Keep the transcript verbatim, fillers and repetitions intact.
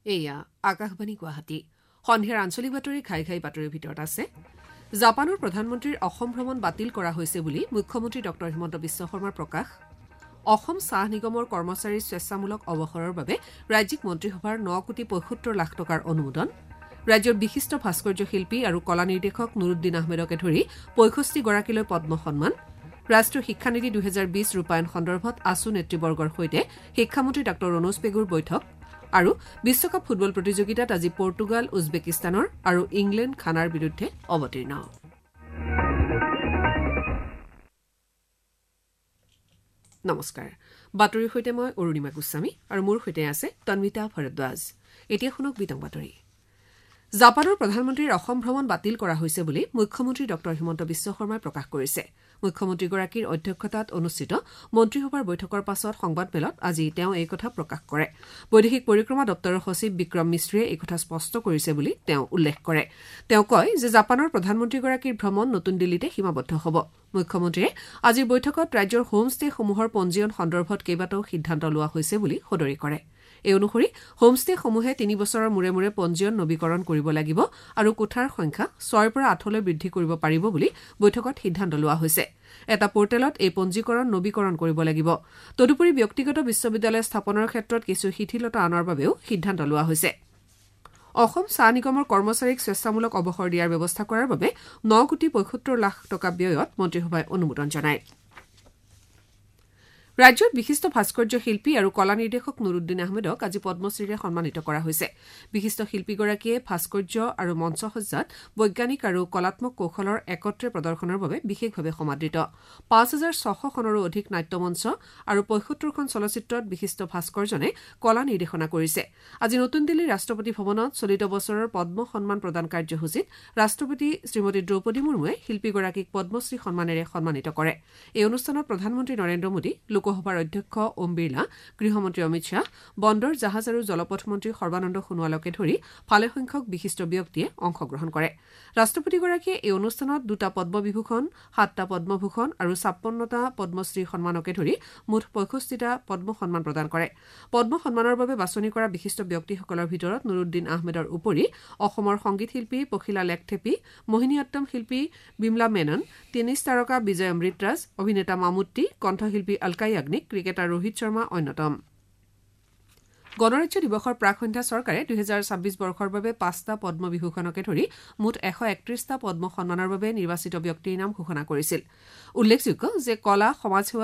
এয়া আকাশবাণী গুৱাহাটী সন্ধিয়াৰ আঞ্চলিক বাতৰি খাই খাই বাতৰিৰ ভিতৰত আছে জাপানৰ প্ৰধানমন্ত্ৰীৰ অসম ভ্ৰমণ বাতিল কৰা হৈছে বুলি মুখ্যমন্ত্ৰী ডঃ হিমন্ত বিশ্ব শৰ্মাৰ প্ৰকাশ অসম চাহ নিগমৰ কৰ্মচাৰীৰ স্বেচ্ছামূলক অৱসৰৰ বাবে ৰাজ্যিক মন্ত্ৰীসভাৰ ন কোটি পঁয়সত্তৰ লাখ টকাৰ অনুমোদন ৰাজ্যৰ বিশিষ্ট ভাস্কৰ্য শিল্পী আৰু কলা নিৰ্দেশক নুৰুদ্দিন আহমেদকে ধৰি পঁয়ষষ্ঠি গৰাকীলৈ পদ্ম সন্মান ৰাষ্ট্ৰীয় শিক্ষানীতি দুহেজাৰ বিশ ৰূপায়ণ সন্দৰ্ভত আছু নেতৃবৰ্গৰ সৈতে শিক্ষামন্ত্ৰী ডাঃ ৰণোজ পেগুৰ বৈঠক আৰু বিশ্বকাপ ফুটবল প্ৰতিযোগিতাত আজি পৰ্তুগাল উজবেকিস্তানৰ আৰু ইংলেণ্ড খানাৰ বিৰুদ্ধে অৱতীৰ্ণ নমস্কাৰ বাতৰিৰ সৈতে মই অৰুণিমা গোস্বামী আৰু মোৰ সৈতে আছে তন্বিতা ভৰদ্বাজ এতিয়া শুনক বিতং বাতৰি জাপানৰ প্ৰধানমন্ত্ৰীৰ অসম ভ্ৰমণ বাতিল কৰা হৈছে বুলি মুখ্যমন্ত্ৰী ডঃ হিমন্ত বিশ্ব শৰ্মাই প্ৰকাশ কৰিছে মুখ্যমন্ত্ৰীগৰাকীৰ অধ্যক্ষতাত অনুষ্ঠিত মন্ত্ৰীসভাৰ বৈঠকৰ পাছত সংবাদমেলত আজি তেওঁ এই কথা প্ৰকাশ কৰে বৈদেশিক পৰিক্ৰমা দপ্তৰৰ সচিব বিক্ৰম মিশ্ৰীয়ে এই কথা স্পষ্ট কৰিছে বুলি তেওঁ উল্লেখ কৰে তেওঁ কয় যে জাপানৰ প্ৰধানমন্ত্ৰীগৰাকীৰ ভ্ৰমণ নতুন দিল্লীতে সীমাবদ্ধ হ'ব মুখ্যমন্ত্ৰীয়ে আজিৰ বৈঠকত ৰাজ্যৰ হোমষ্টেসমূহৰ পঞ্জীয়ন সন্দৰ্ভত কেইবাটাও সিদ্ধান্ত লোৱা হৈছে বুলি সদৰি কৰে এই অনুসৰি হোমষ্টেসমূহে তিনি বছৰৰ মূৰে মূৰে পঞ্জীয়ন নৱীকৰণ কৰিব লাগিব আৰু কোঠাৰ সংখ্যা ছয়ৰ পৰা আঠলৈ বৃদ্ধি কৰিব পাৰিব বুলি বৈঠকত সিদ্ধান্ত লোৱা হৈছে এটা পৰ্টেলত এই পঞ্জীকৰণ নৱীকৰণ কৰিব লাগিব তদুপৰি ব্যক্তিগত বিশ্ববিদ্যালয় স্থাপনৰ ক্ষেত্ৰত কিছু শিথিলতা আনাৰ বাবেও সিদ্ধান্ত লোৱা হৈছে অসম চাহ নিগমৰ কৰ্মচাৰীক স্বেচ্ছামূলক অৱসৰ দিয়াৰ ব্যৱস্থা কৰাৰ বাবে ন কোটি পঁয়সত্তৰ লাখ টকা ব্যয়ত মন্ত্ৰীসভাই অনুমোদন জনায় ৰাজ্যৰ বিশিষ্ট ভাস্কৰ্য শিল্পী আৰু কলা নিৰ্দেশক নুৰুদ্দিন আহমেদক আজি পদ্মশ্ৰীৰে সন্মানিত কৰা হৈছে বিশিষ্ট শিল্পীগৰাকীয়ে ভাস্কৰ্য আৰু মঞ্চসজ্জাত বৈজ্ঞানিক আৰু কলাত্মক কৌশলৰ একত্ৰে প্ৰদৰ্শনৰ বাবে বিশেষভাৱে সমাদৃত পাঁচ হাজাৰ ছশ খনৰো অধিক নাট্যমঞ্চ আৰু পঁয়সত্তৰখন চলচ্চিত্ৰত বিশিষ্ট ভাস্কৰজনে কলা নিৰ্দেশনা কৰিছে আজি নতুন দিল্লীৰ ৰাষ্ট্ৰপতি ভৱনত চলিত বছৰৰ পদ্ম সন্মান প্ৰদান কাৰ্যসূচীত ৰাষ্ট্ৰপতি শ্ৰীমতী দ্ৰৌপদী মুৰ্মুৱে শিল্পীগৰাকীক পদ্মশ্ৰী সন্মানেৰে সন্মানিত কৰে এই অনুষ্ঠানত প্ৰধানমন্ত্ৰী নৰেন্দ্ৰ মোদী লোকসভাৰ অধ্যক্ষ ওম বিৰলা গৃহমন্ত্ৰী অমিত শ্বাহ বন্দৰ জাহাজ আৰু জলপথ মন্ত্ৰী সৰ্বানন্দ সোণোৱালকে ধৰি ভালেসংখ্যক বিশিষ্ট ব্যক্তিয়ে অংশগ্ৰহণ কৰে ৰাষ্ট্ৰপতিগৰাকীয়ে এই অনুষ্ঠানত দুটা পদ্মবিভূষণ সাতটা পদ্মভূষণ আৰু ছাপ্পন্নটা পদ্মশ্ৰী সন্মানকে ধৰি মুঠ পঁয়ষষ্ঠিটা পদ্ম সন্মান প্ৰদান কৰে পদ্ম সন্মানৰ বাবে বাছনি কৰা বিশিষ্ট ব্যক্তিসকলৰ ভিতৰত নুৰুদ্দিন আহমেদৰ উপৰি অসমৰ সংগীত শিল্পী পখিলা লেখথেপী মোহিনীঅট্টম শিল্পী বিমলা মেনন টেনিছ তাৰকা বিজয় অমৃতৰাজ অভিনেতা মামুট্টি কণ্ঠশিল্পী অলকা য়াগনিক ক্ৰিকেটাৰ ৰোহিত শৰ্মা অন্যতম গণৰাজ্য দিৱসৰ প্ৰাক সন্ধ্যা চৰকাৰে দুহেজাৰ ছাব্বিছ বৰ্ষৰ বাবে পাঁচটা পদ্মবিভূষণকে ধৰি মুঠ এশ একত্ৰিশটা পদ্ম সন্মানৰ বাবে নিৰ্বাচিত ব্যক্তিৰ নাম ঘোষণা কৰিছিল উল্লেখযোগ্য যে কলা সমাজসেৱা